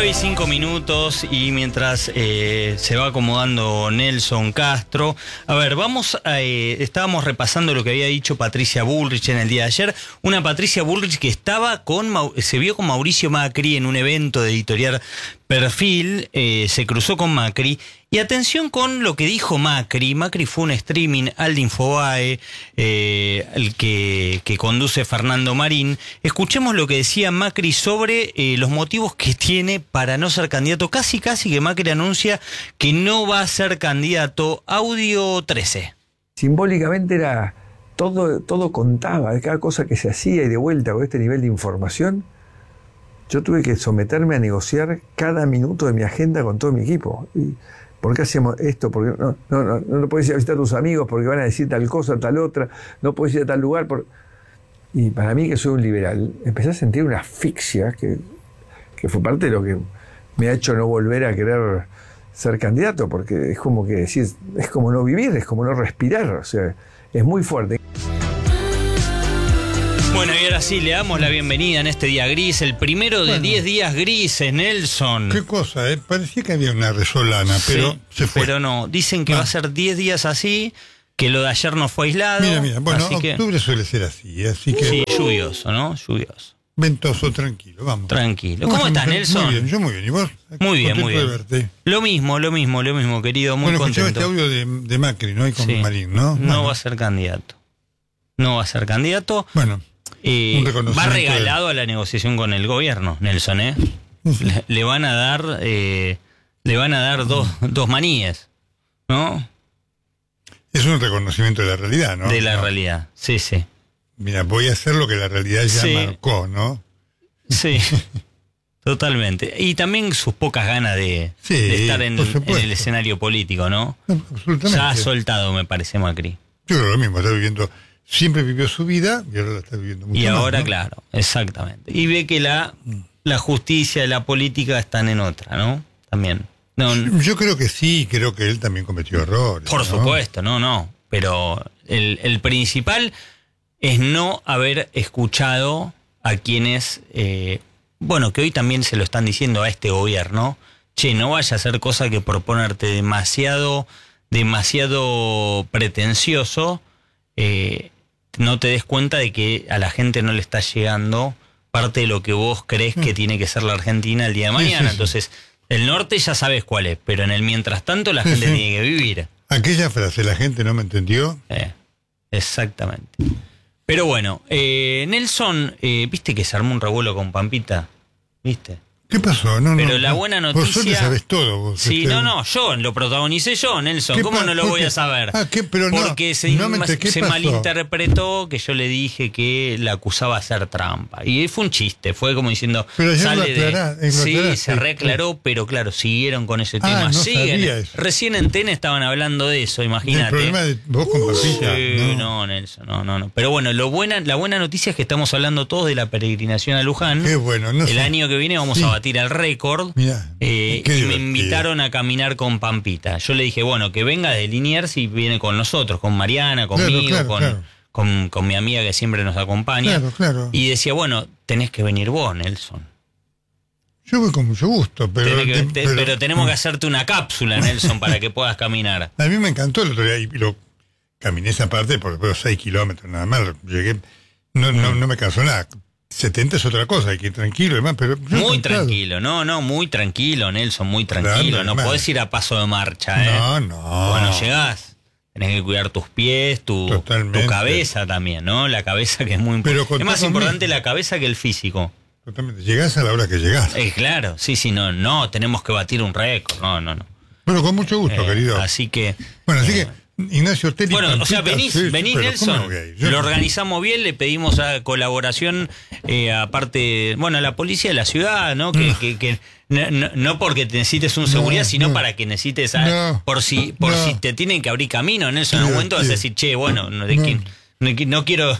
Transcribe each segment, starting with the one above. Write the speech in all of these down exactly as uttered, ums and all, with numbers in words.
nueve y cinco minutos y mientras eh, se va acomodando Nelson Castro, a ver, vamos a, eh, estábamos repasando lo que había dicho Patricia Bullrich en el día de ayer, una Patricia Bullrich que estaba con, se vio con Mauricio Macri en un evento de Editorial Perfil, eh, se cruzó con Macri. Y atención con lo que dijo Macri. Macri fue un streaming al de Infobae, eh, el que, que conduce Fernando Marín. Escuchemos lo que decía Macri sobre eh, los motivos que tiene para no ser candidato. Casi, casi que Macri anuncia que no va a ser candidato. Audio trece. Simbólicamente era todo, todo contaba, de cada cosa que se hacía y de vuelta con este nivel de información. Yo tuve que someterme a negociar cada minuto de mi agenda con todo mi equipo. Y, ¿por qué hacemos esto? Porque no, no, no, no puedes ir a visitar a tus amigos porque van a decir tal cosa, tal otra, no puedes ir a tal lugar. Por... Y para mí, que soy un liberal, empecé a sentir una asfixia que, que fue parte de lo que me ha hecho no volver a querer ser candidato, porque es como que decir, es como no vivir, es como no respirar, o sea, es muy fuerte. Bueno, y ahora sí, le damos la bienvenida en este día gris, el primero de diez bueno, días grises, Nelson. Qué cosa, ¿eh? Parecía que había una resolana, pero sí, se fue. Pero no, dicen que ah. va a ser diez días así, que lo de ayer no fue aislado. Mira, mira, bueno, así octubre que... suele ser así, así que... Sí, lluvioso, ¿no? Lluvioso. Ventoso, tranquilo, vamos. Tranquilo. ¿Cómo estás, Nelson? Muy bien, yo muy bien, ¿y vos? Muy bien, muy bien. De verte. Lo mismo, lo mismo, lo mismo, querido, muy bueno, contento. Bueno, escuchaba este audio de, de Macri, ¿no? Y con sí. Marín, ¿no? No bueno. va a ser candidato. No va a ser candidato. Bueno. Eh, va regalado de... a la negociación con el gobierno, Nelson, ¿eh? Sí. Le, le van a dar eh, le van a dar dos, dos maníes, ¿no? Es un reconocimiento de la realidad, ¿no? De la no. realidad, sí, sí. Mira, voy a hacer lo que la realidad ya sí. marcó, ¿no? Sí, totalmente. Y también sus pocas ganas de, sí, de estar en, en el escenario político, ¿no? Absolutamente. Ya ha soltado, me parece, Macri. Yo creo lo mismo, está viviendo... Siempre vivió su vida y ahora la está viviendo mucho Y más, ahora, ¿no? Claro, exactamente. Y ve que la, la justicia y la política están en otra, ¿no? También. No, yo, yo creo que sí, creo que él también cometió errores. Por ¿no? supuesto, no, no. Pero el, el principal es no haber escuchado a quienes, eh, bueno, que hoy también se lo están diciendo a este gobierno, che, no vaya a hacer cosa que por ponerte demasiado, demasiado pretencioso, eh, no te des cuenta de que a la gente no le está llegando parte de lo que vos crees que tiene que ser la Argentina el día de mañana. Sí, sí, sí. Entonces, el norte ya sabes cuál es, pero en el mientras tanto la sí, gente sí. tiene que vivir. Aquella frase, la gente no me entendió. Eh, exactamente. Pero bueno, eh, Nelson, eh, ¿viste que se armó un revuelo con Pampita? ¿Viste? ¿Qué pasó? No, Pero no, la buena noticia... Vos solo sabés todo. Vos, sí, este... no, no, yo lo protagonicé yo, Nelson. ¿Cómo no lo voy a saber? Ah, ¿qué? Pero Porque no, se, no me se malinterpretó que yo le dije que la acusaba de hacer trampa. Y fue un chiste, fue como diciendo... Pero ya sale lo aclará, de... Sí, aclará, se reaclaró, sí. Pero claro, siguieron con ese ah, tema. No Siguen. Recién en T N estaban hablando de eso, imagínate. El problema de vos con Pampita. Sí, no. no, Nelson, no, no, no. Pero bueno, lo buena, la buena noticia es que estamos hablando todos de la peregrinación a Luján. Qué bueno. No el sé. año que viene vamos sí. a batir el récord. Mirá. Eh, y me invitaron a caminar con Pampita. Yo le dije, bueno, que venga de Liniers y viene con nosotros, con Mariana, conmigo, claro, claro, con, claro. Con, con mi amiga que siempre nos acompaña. Claro, claro. Y decía, bueno, tenés que venir vos, Nelson. Yo voy con mucho gusto, pero... Que, te, te, pero, pero tenemos que hacerte una cápsula, Nelson, para que puedas caminar. A mí me encantó el otro día y lo caminé esa parte porque fueron seis kilómetros nada más. Llegué, no, mm. no, no me cansó nada. setenta es otra cosa, hay que ir tranquilo y demás, pero... Muy tranquilo, no, no, muy tranquilo, Nelson, muy tranquilo. Claro, no además. Podés ir a paso de marcha, ¿eh? No, no. Cuando llegás, tenés que cuidar tus pies, tu, tu cabeza también, ¿no? La cabeza que es muy importante. Es más importante la cabeza que el físico. Totalmente. Llegás a la hora que llegás. Eh, claro, sí, sí, no, no, tenemos que batir un récord, no, no, no. Bueno, con mucho gusto, eh, querido. Así que... Bueno, así eh, que... Ignacio Ortelli, bueno, Pampita, o sea, venís, sí, venís pero Nelson, no lo organizamos bien, le pedimos a colaboración, eh, aparte, bueno, a la policía de la ciudad, ¿no? Que, no. que, que no, no porque te necesites un seguridad, no, sino no. para que necesites, a, no. por si por no. si te tienen que abrir camino, Nelson, en un momento vas a decir, che, bueno, no, de quién, no, no quiero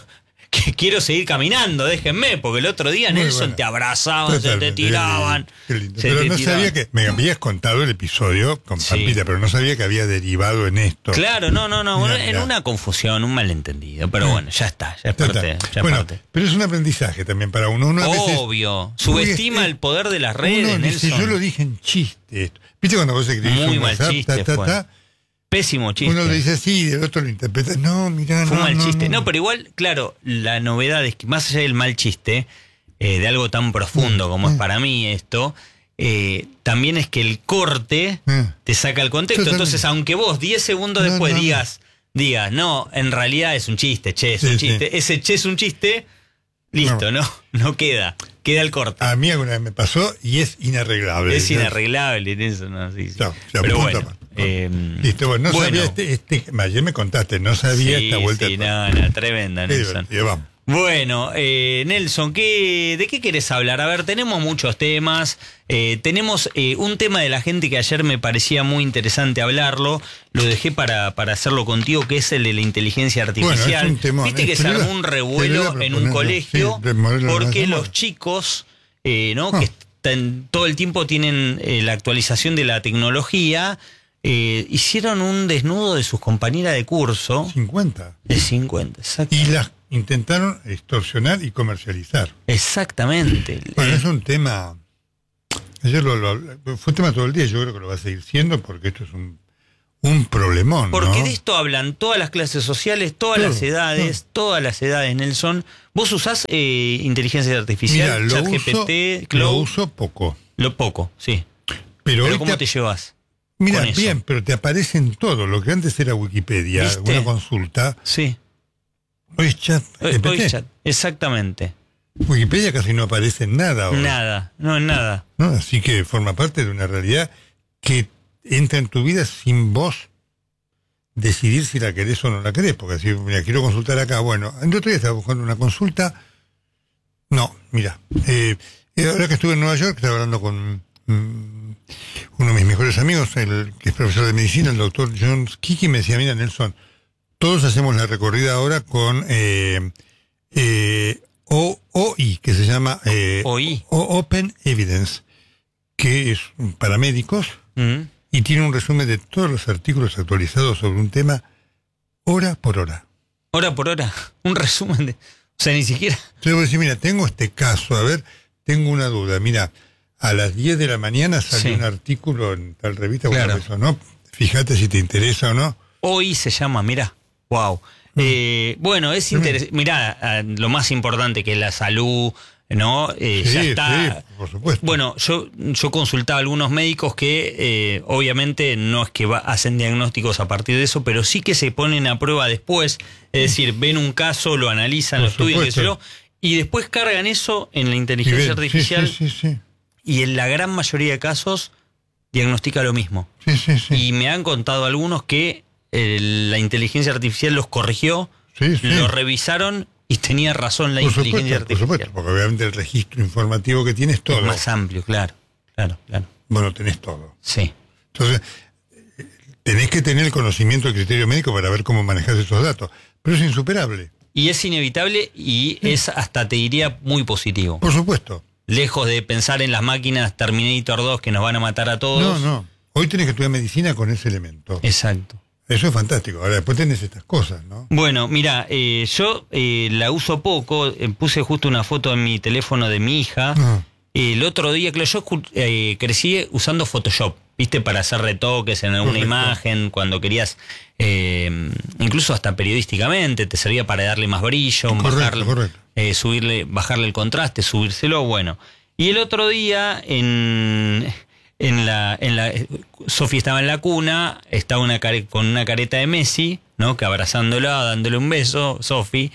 que quiero seguir caminando, déjenme, porque el otro día Muy Nelson bueno. te abrazaban, Totalmente, se te tiraban. qué lindo. se Pero te no tiraban. sabía que, me habías contado el episodio con Sí. Pampita, pero no sabía que había derivado en esto. Claro, no, no, no, Mirá, en mirá. una confusión, un malentendido, pero bueno, ya está, ya es Ya parte. está. Ya es Bueno, parte. pero es un aprendizaje también para uno. Uno a veces- Obvio, subestima Uy, el poder de las uno redes, dice, Nelson. yo lo dije en chiste esto. ¿Viste cuando vos escribís Muy un mal WhatsApp, chiste ta, ta, fue. ta, Pésimo chiste. uno lo dice así y el otro lo interpreta? No, mirá, Fue no, un mal no, chiste. no. No, pero igual, claro, la novedad es que más allá del mal chiste, eh, de algo tan profundo como es para mí esto, eh, también es que el corte Eh. te saca el contexto. Totalmente. Entonces, aunque vos diez segundos No, después no, no. digas, digas, no, en realidad es un chiste, che, es Sí, un sí. chiste. Ese che es un chiste, listo, no, no queda. Queda el corte. A mí alguna vez me pasó y es inarreglable. es inarreglable en eso, no, sí, sí. Chao, chao, Pero punto, bueno. punto. eh, Listo, bueno, no bueno. sabía este, este, ayer me contaste, no sabía Sí, esta vuelta. sí, de no, no, tremenda, Qué Nelson. divertido, vamos. Bueno, eh, Nelson, ¿qué, ¿de qué querés hablar? A ver, tenemos muchos temas. Eh, tenemos eh, un tema de la gente que ayer me parecía muy interesante hablarlo. Lo dejé para, para hacerlo contigo, que es el de la inteligencia artificial. Bueno, es un temón, Viste ¿eh? que Te se lo iba- armó un te lo revuelo iba a en un proponer, colegio sí, removerlo de porque la los semana. chicos, eh, ¿no? Ah. que están, todo el tiempo tienen eh, la actualización de la tecnología, eh, hicieron un desnudo de sus compañeras de curso. cincuenta. De cincuenta, exacto. Y las intentaron extorsionar y comercializar. Exactamente. Bueno, Eh, es un tema. Ayer lo, lo- fue un tema todo el día, yo creo que lo va a seguir siendo porque esto es un, un problemón. Porque ¿no? de esto hablan todas las clases sociales, todas Claro, las edades, todas las edades, Nelson. ¿Vos usás eh, inteligencia Mira, artificial, lo ChatGPT, uso, Cloud? lo uso poco. Lo poco, sí. Pero, Pero hoy ¿cómo te, te llevas? mira, con eso? bien, pero te aparece en todo. Lo que antes era Wikipedia, ¿Viste? una consulta, Sí. hoy es chat. Hoy- G P T. hoy chat. Exactamente. Wikipedia casi no aparece en nada ahora. Nada, no es nada. ¿No? Así que forma parte de una realidad que entra en tu vida sin vos decidir si la querés o no la querés. Porque si mira, quiero consultar acá, bueno, el otro día estaba buscando una consulta. No, mira, eh, ahora que estuve en Nueva York, estaba hablando con mm, uno de mis mejores amigos, el que es profesor de medicina, el doctor John Kiki, me decía, mira, Nelson, todos hacemos la recorrida ahora con eh, eh, O O I, que se llama eh, O I. O- Open Evidence, que es para médicos Mm. y tiene un resumen de todos los artículos actualizados sobre un tema hora por hora. Hora por hora. Un resumen de... O sea, ni siquiera... Entonces vos decís, mira, tengo este caso, a ver, tengo una duda. Mira, a las diez de la mañana salió Sí. un artículo en tal revista, Claro. bueno, eso, ¿no? Fíjate si te interesa o no. Hoy se llama, mirá. Wow. Eh, bueno, es interesante. Mirá, ah, lo más importante que es la salud, ¿no? Eh, ya Sí, está. sí, por supuesto. Bueno, yo, yo consultaba a algunos médicos que eh, obviamente no es que va- hacen diagnósticos a partir de eso, pero sí que se ponen a prueba después. Es decir, ven un caso, lo analizan, Por lo estudian, qué sé yo, supuesto. y después cargan eso en la Y inteligencia ven, artificial Sí, sí, sí, sí. y en la gran mayoría de casos diagnostica lo mismo. Sí, sí, sí. Y me han contado algunos que eh, la inteligencia artificial los corrigió, Sí, sí. lo revisaron y tenía razón la Por inteligencia supuesto, por artificial. supuesto, porque obviamente el registro informativo que tienes todo. Es más amplio, claro, claro, claro. Bueno, tenés todo. Sí. Entonces, eh, tenés que tener el conocimiento del criterio médico para ver cómo manejas esos datos. Pero es insuperable, Y es inevitable y es hasta, te diría, muy positivo. por supuesto. Lejos de pensar en las máquinas Terminator dos que nos van a matar a No, todos. no. Hoy tenés que estudiar medicina con ese elemento. Exacto. Eso es fantástico. Ahora después tenés estas cosas, ¿no? Bueno, mira, eh, yo eh, la uso poco. eh, puse justo una foto en mi teléfono de mi hija. Ah. El otro día, claro, yo escu- eh, crecí usando Photoshop, ¿viste? Para hacer retoques en alguna Correcto. imagen, cuando querías, eh, incluso hasta periodísticamente, te servía para darle más brillo, Correcto, bajarle, correcto. eh, subirle, bajarle el contraste, subírselo, bueno. Y el otro día, en, en la, en la, Sofi estaba en la cuna, estaba una care- con una careta de Messi, ¿no? Que abrazándola, dándole un beso, Sofi.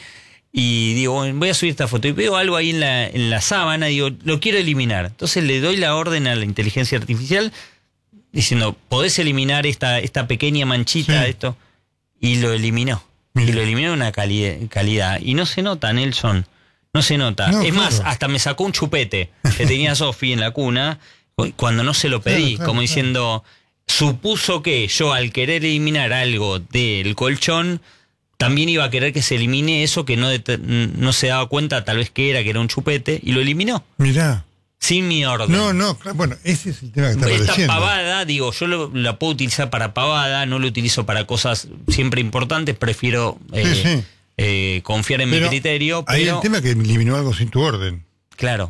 Y digo, bueno, voy a subir esta foto. Y veo algo ahí en la, en la sábana, digo, lo quiero eliminar. Entonces le doy la orden a la inteligencia artificial diciendo, ¿podés eliminar esta, esta pequeña manchita Sí. de esto? Y lo eliminó. Mira. Y lo eliminó de una cali- calidad. Y no se nota, Nelson. No se nota. No, es más, claro. hasta me sacó un chupete que tenía Sofi en la cuna cu- cuando no se lo pedí. Claro, claro, como claro. diciendo, supuso que yo al querer eliminar algo del colchón también iba a querer que se elimine eso que no, det- no se daba cuenta tal vez que era, que era un chupete, y lo eliminó. Mirá. Sin mi orden. No, no, claro, bueno, ese es el tema que está Esta apareciendo. pavada, digo, yo lo- la puedo utilizar para pavada, no lo utilizo para cosas siempre importantes, prefiero eh, Sí, sí. eh, confiar en Pero mi criterio, Ahí pero el tema que eliminó algo sin tu orden. claro,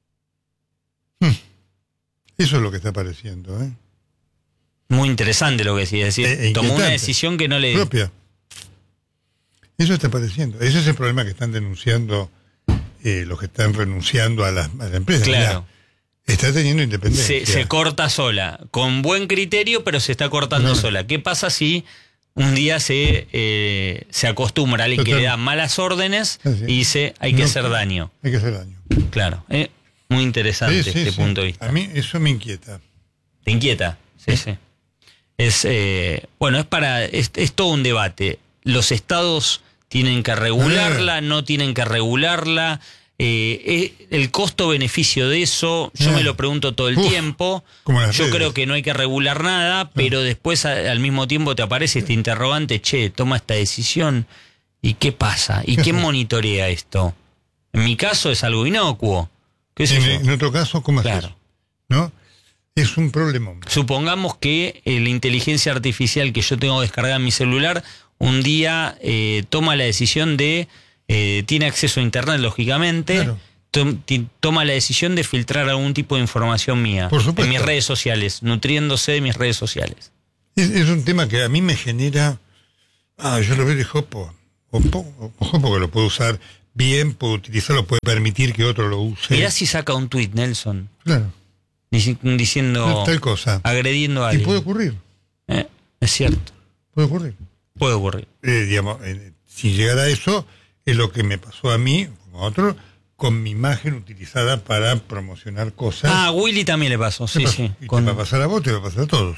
Eso es lo que está apareciendo, ¿eh? muy interesante lo que decía, es decir, Eh, e tomó una inquietante. decisión que no le... Propia. Eso está apareciendo. Ese es el problema que están denunciando eh, los que están renunciando a la, a la empresa. Claro. Mirá, está teniendo independencia. Se, se corta sola, con buen criterio, pero se está cortando No. sola. ¿Qué pasa si un día se, eh, se acostumbra a alguien que Total. le da malas órdenes Ah, sí. y dice hay que No, hacer daño? Hay que hacer daño. Claro, eh, muy interesante Sí, sí, este sí. punto de vista. A mí eso me inquieta. ¿Te inquieta? Sí, sí. Es, eh, bueno, es para, es, es todo un debate. Los estados tienen que regularla, no tienen que regularla. Eh, eh, el costo-beneficio de eso, yo Ah. me lo pregunto todo el Uf, tiempo. como las Yo redes. creo que no hay que regular nada, pero después a- al mismo tiempo te aparece este interrogante, che, toma esta decisión, ¿y qué pasa? ¿Y quién monitorea esto? En mi caso es algo inocuo. ¿Qué sé En, yo? en otro caso, ¿cómo haces? Claro. ¿No? Es un problema. Supongamos que eh, la inteligencia artificial que yo tengo descargada en mi celular un día eh, toma la decisión de, eh, tiene acceso a internet lógicamente, Claro. tom- ti- toma la decisión de filtrar algún tipo de información mía Por supuesto. en mis redes sociales, nutriéndose de mis redes sociales. Es, es un tema que a mí me genera. Ah, yo lo veo de jopo. Ojo, ojo, porque lo puedo usar bien, puedo utilizarlo, puede permitir que otro lo use. Mirá si saca un tuit, Nelson, Claro. dici- diciendo, Tal cosa. agrediendo a Y alguien. puede ocurrir. Eh, es cierto, Puede ocurrir. puede ocurrir. Eh, digamos, eh, si llegara a eso, es lo que me pasó a mí, como a otro, con mi imagen utilizada para promocionar cosas. Ah, a Willy también le pasó, ¿Qué sí, pasó? sí. Y con- te va a pasar a vos, te va a pasar a todos.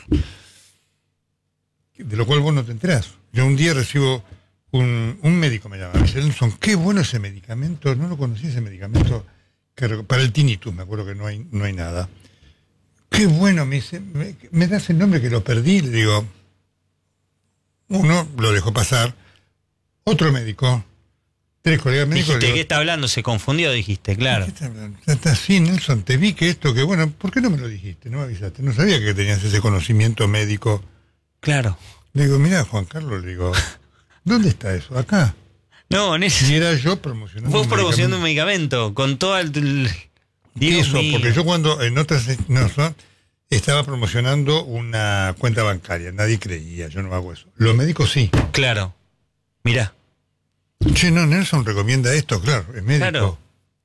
De lo cual vos no te enterás. Yo un día recibo un, un médico, me llama, me dice, Nelson, qué bueno ese medicamento, no lo conocí ese medicamento, que, re- para el tinnitus, me acuerdo que no hay, no hay nada. Qué bueno, me dice, me, me das el nombre que lo perdí, le digo, uno lo dejó pasar, otro médico, tres colegas médicos. Dijiste, le digo, ¿qué está hablando? Se confundió, dijiste, claro. ¿qué está hablando? Ya está así, Nelson, te vi que esto, que bueno, ¿por qué no me lo dijiste? No me avisaste, no sabía que tenías ese conocimiento médico. Claro. Le digo, mira, Juan Carlos, le digo, ¿dónde está eso? Acá. No, Nelson. Y era yo promocionando Vos un promocionando un medicamento. medicamento con todo el... el- Dios Eso, mío. porque yo cuando en otras no, no, estaba promocionando una cuenta bancaria, nadie creía, yo no hago eso. Los médicos sí. Claro. Mirá. Che, no, Nelson recomienda esto, claro, es médico. Claro.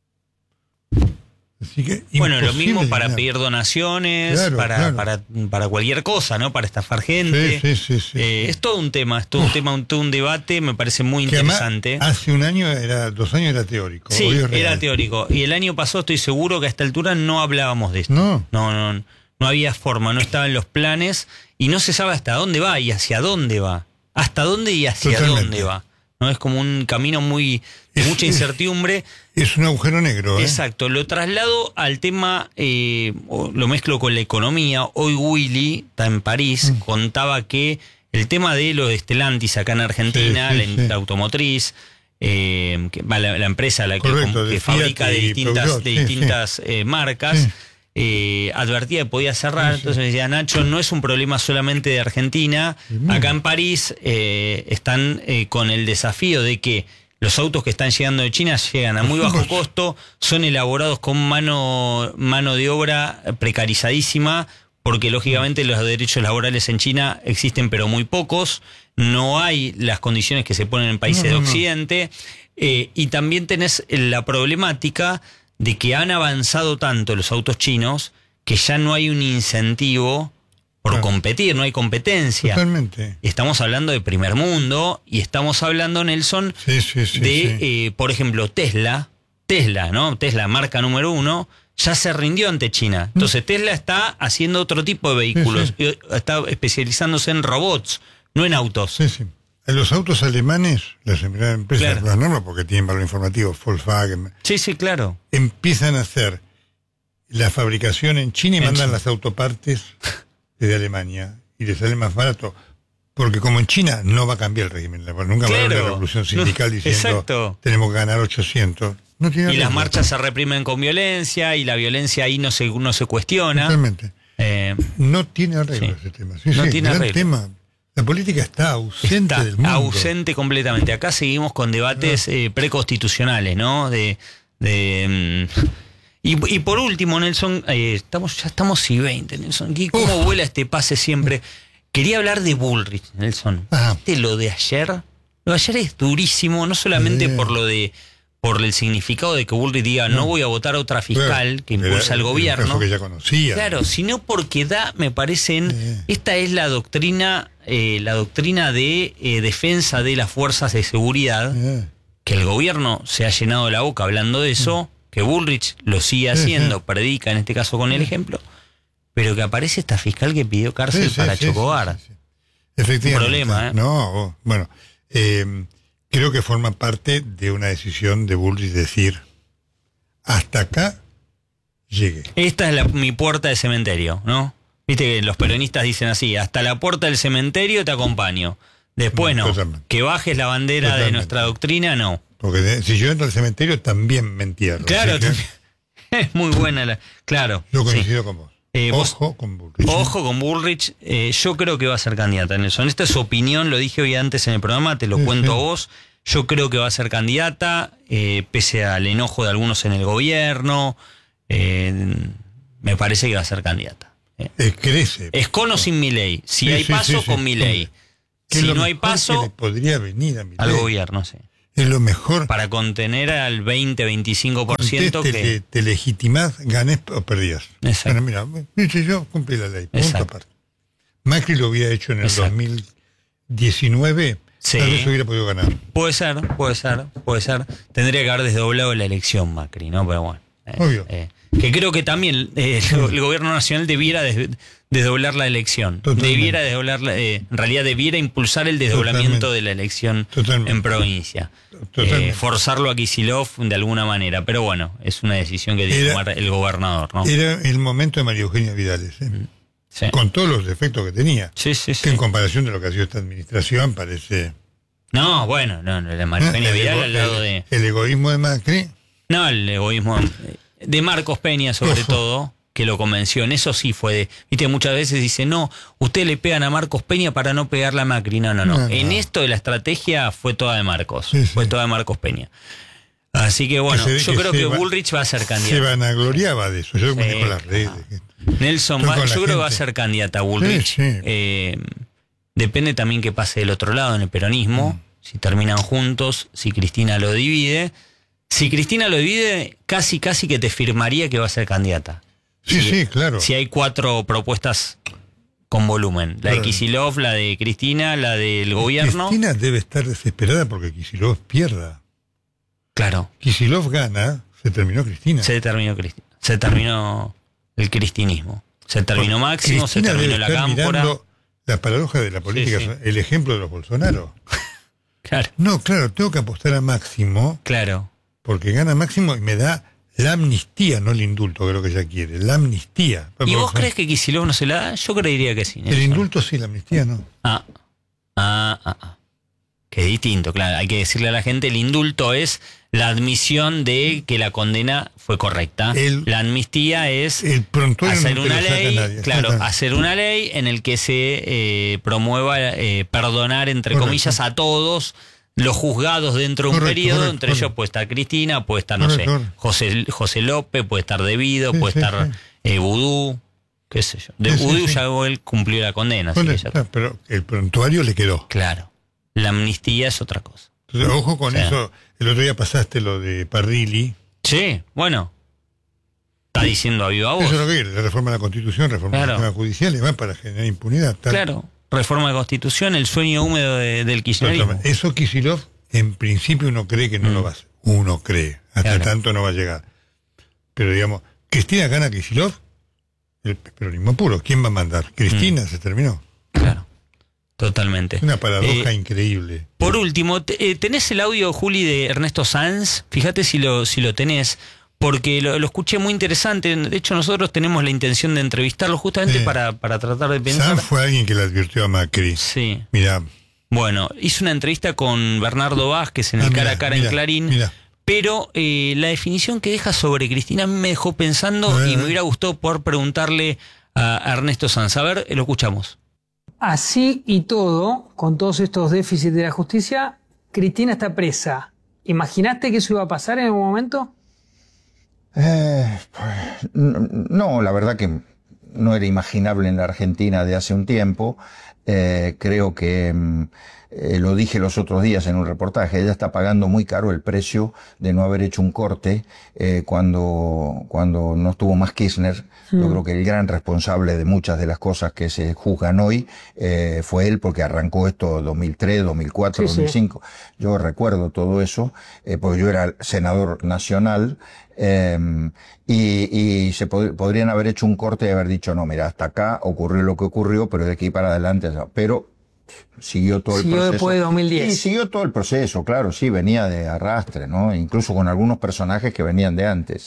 Así que Bueno, lo imposible mismo para eliminar. pedir donaciones, Claro, para, claro. para para cualquier cosa, ¿no? Para estafar gente. Sí, sí, sí, sí. Eh, es todo un tema, es todo un tema, un, todo un debate, me parece muy Que además, interesante. hace un año, era dos años era teórico. Sí, hoy es real. era teórico. Y el año pasado estoy seguro que a esta altura no hablábamos de esto. No. No, no, no había forma, no estaba en los planes y no se sabe hasta dónde va y hacia dónde va. Hasta dónde y hacia Totalmente. dónde va. No es como un camino muy de Es- mucha es- incertidumbre. Es un agujero negro, ¿eh? Exacto, lo traslado al tema, eh, o lo mezclo con la economía. Hoy Willy, está en París, Mm. contaba que el tema de los Stellantis acá en Argentina, Sí, sí, la, sí. la automotriz, eh, que, va, la, la empresa la que, Correcto, com- de que Fiat fabrica de y distintas, Peugeot, de sí, distintas eh, marcas, Sí. eh, advertía que podía cerrar. Sí, sí. Entonces decía, Nacho, no es un problema solamente de Argentina. Sí, muy Acá bien. en París eh, están eh, con el desafío de que los autos que están llegando de China llegan a muy bajo supuesto. costo, son elaborados con mano, mano de obra precarizadísima, porque lógicamente los derechos laborales en China existen pero muy pocos, no hay las condiciones que se ponen en países No, no, de no. Occidente, eh, y también tenés la problemática de que han avanzado tanto los autos chinos que ya no hay un incentivo por Claro. competir, no hay competencia. Totalmente. Estamos hablando de primer mundo y estamos hablando, Nelson, Sí, sí, sí. de, sí. eh, por ejemplo, Tesla, Tesla, ¿no? Tesla, marca número uno, ya se rindió ante China. Entonces Tesla está haciendo otro tipo de vehículos, Sí, eh, está especializándose en robots, no en autos. Sí, sí. En los autos alemanes, las primeras empresas, Claro. las normas, porque tienen valor informativo, Volkswagen, Sí, sí, claro. empiezan a hacer la fabricación en China y En mandan China. las autopartes desde Alemania y les sale más barato Porque como en China no va a cambiar el régimen, nunca va a haber Claro. una revolución sindical No, diciendo exacto. tenemos que ganar ochocientos. No tiene Y las arreglo. marchas se reprimen con violencia y la violencia ahí no se, no se cuestiona. Totalmente. Eh, No tiene arreglo Sí. ese tema. Sí, No sí, tiene gran arreglo. tema. La política está ausente está del mundo. ausente completamente. Acá seguimos con debates eh, preconstitucionales, ¿no? De, de mm, y, y por último, Nelson, eh, estamos ya estamos y veinte, Nelson. ¿Y ¿Cómo Uf. vuela este pase siempre? Quería hablar de Bullrich, Nelson. Ajá. ¿Viste lo de ayer? Lo de ayer es durísimo, no solamente Sí. por lo de por el significado de que Bullrich diga no, No. voy a votar a otra fiscal Claro, que impulsa era- al era un gobierno. caso que ya conocía. Claro, sino porque da, me parece, en, Sí. esta es la doctrina, eh, la doctrina de eh, defensa de las fuerzas de seguridad, Eh, que el gobierno se ha llenado la boca hablando de eso, que Bullrich lo sigue Sí, haciendo, sí. predica en este caso con el ejemplo, pero que aparece esta fiscal que pidió cárcel sí, sí, para sí, Chocobar. sí, sí, sí. Efectivamente. Un problema, ¿eh? No, oh, bueno, eh, creo que forma parte de una decisión de Bullrich decir hasta acá llegue. Esta es la- mi puerta de cementerio, ¿no? Viste que los peronistas dicen así, hasta la puerta del cementerio te acompaño. Después no, Totalmente. que bajes la bandera de Totalmente. nuestra doctrina, no. Porque de- si yo entro al cementerio también me entierro. Claro, Así que también. Es muy buena la. Claro. yo sí. coincido con vos. Eh, vos- Ojo con Bullrich. Ojo con Bullrich. eh, yo creo que va a ser candidata, Nelson. Esta es su opinión, lo dije hoy antes en el programa, te lo Sí, cuento sí. a vos. Yo creo que va a ser candidata, eh, pese al enojo de algunos en el gobierno. eh, me parece que va a ser candidata. eh. Eh, crece. Es con o sin Milei. Si Sí, hay sí, paso, sí, sí. con Milei. Que es Si lo no hay mejor que paso, le podría venir a Milei. al gobierno, sí. Es lo mejor. Para contener al veinte a veinticinco por ciento Conteste, que... te, te legitimás, ganés o perdías. Exacto. Bueno, mira, dice yo, cumplí la ley. Punto Exacto. aparte. Macri lo hubiera hecho en el Exacto. dos mil diecinueve, Sí. tal vez hubiera podido ganar. Puede ser, puede ser, puede ser. Tendría que haber desdoblado la elección Macri, ¿no? Pero bueno. eh, Obvio. eh, que creo que también eh, el, el gobierno nacional debiera des- desdoblar la elección. Totalmente. Debiera desdoblar, la- eh, en realidad debiera impulsar el desdoblamiento Totalmente. de la elección Totalmente. en provincia. Totalmente. Eh, forzarlo a Kicillof de alguna manera. Pero bueno, es una decisión que tiene que Era- tomar el gobernador, ¿no? Era el momento de María Eugenia Vidales, ¿eh? Sí. con todos los defectos que tenía. Sí, sí, sí. Que en comparación de lo que ha sido esta administración parece... No, bueno, no, no, la María Eugenia el, Vidal ego- al lado el- de... el egoísmo de Macri. No, el egoísmo eh, de Marcos Peña, sobre Ojo. todo, que lo convenció. En eso sí fue de. Viste, muchas veces dice, no, ustedes le pegan a Marcos Peña para no pegarle a Macri. No, no, no. No, no. En esto de la estrategia fue toda de Marcos. Sí, sí. Fue toda de Marcos Peña. Así que bueno, Que se ve yo que creo se que va- Bullrich va a ser Se candidato. vanagloriaba de eso. Yo Sí, manejo las redes. claro. Nelson, Estoy va- con yo la creo que va a gente. ser candidata Bullrich. Sí, sí. Eh, depende también qué pase del otro lado en el peronismo. Mm. Si terminan juntos, si Cristina lo divide. Si Cristina lo divide, casi, casi que te firmaría que va a ser candidata. Sí, sí, claro. Si hay cuatro propuestas con volumen. La de Claro. Kicillof, la de Cristina, la del gobierno. Cristina debe estar desesperada porque Kicillof pierda. Claro, Kicillof gana, se terminó Cristina. se terminó Cristina. Se terminó el cristinismo. Se terminó Máximo, se Cristina terminó debe la estar Cámpora. mirando la paradoja de la política, sí. el ejemplo de los Bolsonaro. Claro, No, claro, tengo que apostar a Máximo claro. porque gana Máximo y me da la amnistía, no el indulto, que es lo que ella quiere, la amnistía. ¿Y vos crees que Kicillof no se la da? Yo creería que sí. El Nelson. indulto sí, la amnistía no. Ah, ah, ah, ah. Que distinto, claro. Hay que decirle a la gente, el indulto es la admisión de que la condena fue correcta. El- la amnistía es El prontuario hacer no te una lo saca ley, nadie. claro, Exactamente. hacer una ley en el que se eh, promueva eh, perdonar, entre Correcto. comillas, a todos los juzgados dentro de un Correcto, periodo, correcto, entre ellos correcto. puede estar Cristina, puede estar, no Correcto, sé, correcto. José, José López, puede estar Debido, Sí, puede sí, estar sí. eh, Vudú, qué sé yo. De Sí, sí, Vudú sí. ya él cumplió la condena, así Bueno, que ya- está, pero el prontuario le quedó. claro. La amnistía es otra cosa. Entonces, ojo con Sí. eso. El otro día pasaste lo de Parrilli. Sí, bueno. Está diciendo a viva voz. Eso es lo que quiere, la reforma de la Constitución, reforma Claro. del sistema judicial, y va para generar impunidad. tal. Claro. Reforma de Constitución, el sueño húmedo de- del kirchnerismo. Eso Kicillof, en principio uno cree que no Mm. lo va a hacer. Uno cree. Hasta Claro. tanto no va a llegar. Pero digamos, Cristina gana a Kicillof, el peronismo puro. ¿Quién va a mandar? Cristina, se terminó. Claro. Totalmente. Una paradoja Eh, increíble. Por último, te- eh, ¿tenés el audio, Juli, de Ernesto Sanz? Fíjate si lo, si lo tenés, porque lo, lo escuché muy interesante. De hecho, nosotros tenemos la intención de entrevistarlo justamente Sí. para, para tratar de pensar. Sanz fue alguien que le advirtió a Macri. Sí. Mirá. Bueno, hizo una entrevista con Bernardo Vázquez en Ah, el mirá, cara a cara mirá, en Clarín. mirá. Pero eh, la definición que deja sobre Cristina a mí me dejó pensando A ver, y a me ver. hubiera gustado poder preguntarle a Ernesto Sanz. A ver, lo escuchamos. Así y todo, con todos estos déficits de la justicia, Cristina está presa. ¿Imaginaste que eso iba a pasar en algún momento? Eh, pues, no, la verdad que no era imaginable en la Argentina de hace un tiempo. Eh, creo que mm, eh, lo dije los otros días en un reportaje, ella está pagando muy caro el precio de no haber hecho un corte eh, cuando, cuando no estuvo más Kirchner. Yo creo que el gran responsable de muchas de las cosas que se juzgan hoy eh, fue él, porque arrancó esto dos mil tres, dos mil cuatro, Sí, dos mil cinco. Sí. Yo recuerdo todo eso, eh, porque yo era senador nacional, eh, y, y se pod podrían haber hecho un corte y haber dicho, no, mira, hasta acá ocurrió lo que ocurrió, pero de aquí para adelante, pero siguió todo el Siguió proceso. después de dos mil diez. Sí, siguió todo el proceso, claro, sí, venía de arrastre, ¿no? Incluso con algunos personajes que venían de antes.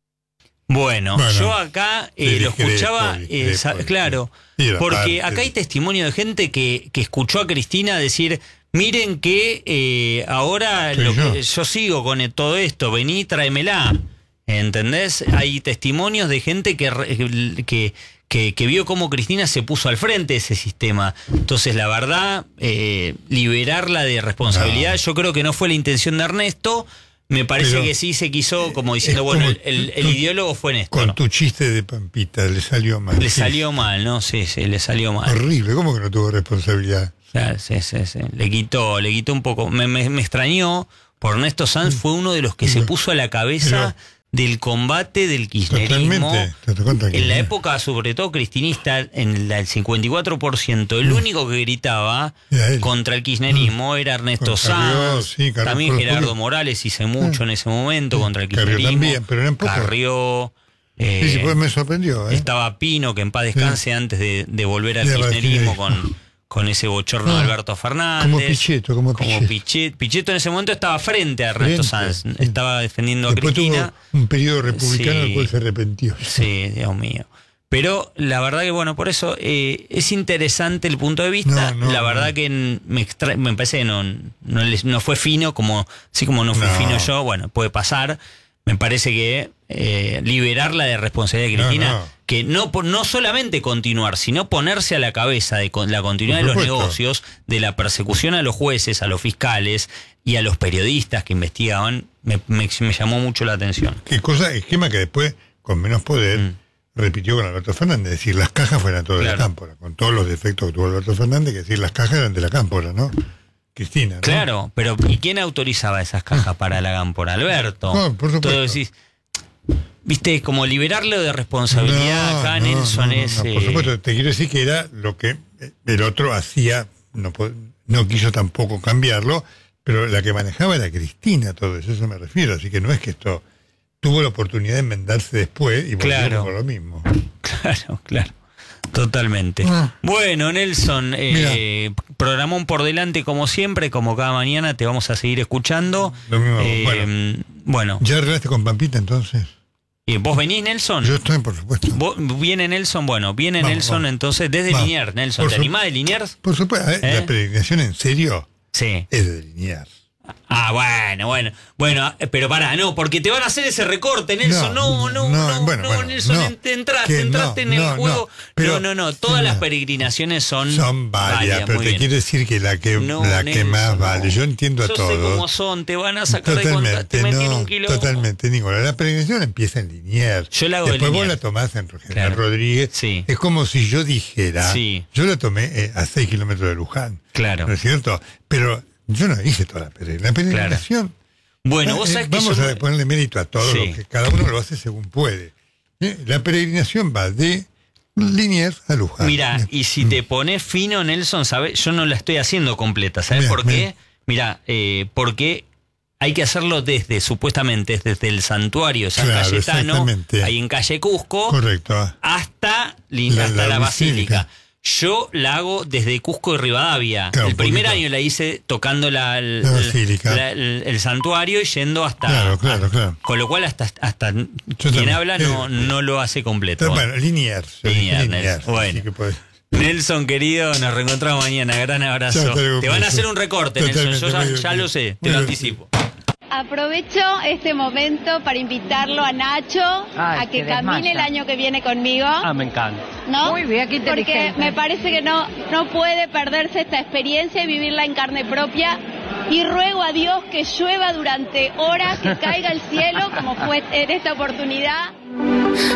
Bueno, Bueno, yo acá eh, sí, lo discrepo, escuchaba, discrepo, eh, sa- discrepo. claro, Sí, la porque parte acá hay de- testimonio de gente que, que escuchó a Cristina decir, miren que eh, ahora Soy lo yo. que, yo sigo con e- todo esto, vení, tráemela, ¿entendés? Hay testimonios de gente que, re- que, que, que vio cómo Cristina se puso al frente de ese sistema. Entonces, la verdad, eh, liberarla de responsabilidad, No. yo creo que no fue la intención de Ernesto. Me parece Pero que sí se quiso, como diciendo, es bueno, como el, el, el tú- ideólogo fue Néstor. Con ¿no? tu chiste de Pampita, le salió mal. Le Sí. salió mal, ¿no? Sí, sí, le salió mal. Horrible, ¿cómo que no tuvo responsabilidad? Claro, sí, sí, sí. Le quitó, le quitó un poco. Me, me, me extrañó, por Ernesto Sanz fue uno de los que se puso a la cabeza del combate del kirchnerismo. Totalmente, te tocó tranquilo. En la época, sobre todo cristinista, en la- el cincuenta y cuatro por ciento, el único que gritaba Era él. contra el kirchnerismo era Ernesto Con Carrió, Sanz. sí, Carrió, También por- Gerardo por- Morales hizo mucho en ese momento contra el Carrió kirchnerismo. también, pero eran pocos. Carrió. eh, Sí, sí, pues me sorprendió. ¿eh? estaba Pino, que en paz descanse antes de, de volver al De kirchnerismo kirchnerismo. con, con ese bochorno de Ah, Alberto Fernández. como Pichetto, como Pichetto. Pichet- Pichetto en ese momento estaba frente a Ernesto Frente, Sanz, sí. estaba defendiendo Después a Cristina. tuvo un periodo republicano Sí. del cual se arrepintió. Sí, Dios mío. Pero la verdad que, bueno, por eso eh, es interesante el punto de vista. No, no, la verdad no. que en- me, extra- me parece que no, no, les- no fue fino, como así como no fui No. fino yo, bueno, puede pasar. Me parece que eh, liberarla de responsabilidad de No, Cristina, no. que no, po- no solamente continuar, sino ponerse a la cabeza de con- la continuidad de Por los supuesto. negocios, de la persecución a los jueces, a los fiscales y a los periodistas que investigaban, me, me- me llamó mucho la atención. Qué cosa, esquema que después, con menos poder, Mm. repitió con Alberto Fernández. Es decir, las cajas fueran todas de Claro. la cámpora. Con todos los defectos que tuvo Alberto Fernández, que decir, las cajas eran de la cámpora, ¿no? Cristina, ¿no? Claro, pero ¿y quién autorizaba esas cajas para la cámpora? Alberto. No, por supuesto. Entonces decís, viste, como liberarlo de responsabilidad No, acá, no, Nelson no, no, es... no, por eh, supuesto, te quiero decir que era lo que el otro hacía, no, po- no quiso tampoco cambiarlo, pero la que manejaba era Cristina, todo eso, eso me refiero. Así que no es que esto tuvo la oportunidad de enmendarse después y volvió Claro. por lo mismo. Claro, claro. Totalmente. Ah. Bueno, Nelson, eh, programón por delante como siempre, como cada mañana, te vamos a seguir escuchando. Lo mismo, Eh, bueno. bueno, ¿Ya arreglaste con Pampita entonces? eh, ¿vos venís, Nelson? Yo estoy, por supuesto. ¿Vos- ¿Viene Nelson? Bueno, viene Vamos, Nelson vamos. entonces desde Vamos. Liniers. Nelson, Por ¿te su- animás de Liniers? Por supuesto, ¿eh? ¿Eh? La peregrinación en serio Sí. es de Liniers. Ah, bueno, bueno. Bueno, eh, pero pará, no, porque te van a hacer ese recorte, Nelson. No, no, no, no, no, bueno, bueno, Nelson, no. ent- entraste, Que no, entraste en el no, juego. no, pero- no, no, no, todas sí, las no. peregrinaciones son Son varias, pero muy te bien. quiero decir que la que, No, la que Nelson, más no. vale, yo entiendo a Yo sé cómo todos. son, te van a sacar de cuenta, Totalmente, te meten no, un kilo. totalmente, Nicolás. La peregrinación empieza en Liniers. Yo la hago de Después vos Liniers. la tomás en General Claro. Rodríguez. Sí. Es como si yo dijera, Sí. yo la tomé eh, a seis kilómetros de Luján. Claro. ¿No es cierto? Pero yo no hice toda la peregrinación. La peregrinación. Bueno, vos Eh, sabés que vamos yo- a ponerle mérito a todo Sí. lo que cada uno lo hace según puede. Eh, La peregrinación va de Liniers a Luján. Mira, Eh, y si te pones fino, Nelson, ¿sabes? Yo no la estoy haciendo completa, ¿sabes Bien, por qué? bien. Mira, eh, porque hay que hacerlo desde, supuestamente, desde el santuario San Claro, Cayetano, exactamente. ahí en calle Cusco, Correcto. hasta, Lin- La- hasta la la, basílica. basílica. Yo la hago desde Cusco y Rivadavia. Claro, el primer poquito. año la hice tocando la, el, La basílica. la- el- el santuario y yendo hasta... Claro, claro, claro. Con lo cual hasta, hasta quien también. habla no, Eh, no lo hace completo. Pero bueno, Liniers. yo dije Liniers, Liniers, bueno. así que puede- Nelson, querido, nos reencontramos mañana. Gran abrazo. Ya, te Te van a hacer un recorte, Nelson. Yo Totalmente, ya, muy ya bien. lo sé, te Muy lo bien. anticipo. Aprovecho este momento para invitarlo a Nacho Ay, a que que camine desmaya. el año que viene conmigo, Ah, me encanta. ¿no? Muy bien, qué Porque inteligente. me parece que no, no puede perderse esta experiencia y vivirla en carne propia. Y ruego a Dios que llueva durante horas, que caiga el cielo, como fue en esta oportunidad.